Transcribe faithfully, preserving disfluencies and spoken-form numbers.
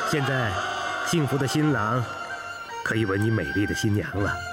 现在，幸福的新郎可以吻你美丽的新娘了。